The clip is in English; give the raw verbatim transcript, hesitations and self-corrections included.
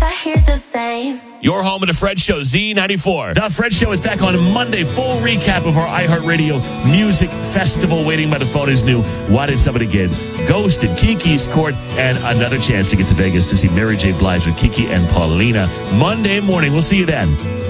I hear the same. Your home of the Fred Show, Z ninety-four. The Fred Show is back on Monday. Full recap of our iHeartRadio Music Festival. Waiting by the phone is new. Why Did Somebody Get Ghosted? Kiki's Court, and another chance to get to Vegas to see Mary J. Blige with Kiki and Paulina. Monday morning. We'll see you then.